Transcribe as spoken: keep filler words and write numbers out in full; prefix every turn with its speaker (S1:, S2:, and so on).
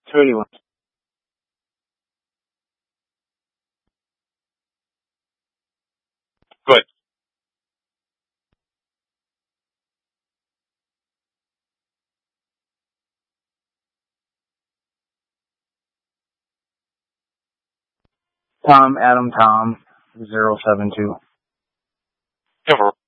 S1: two eighty-one. Good. Tom, Adam, Tom, zero seven two. Over.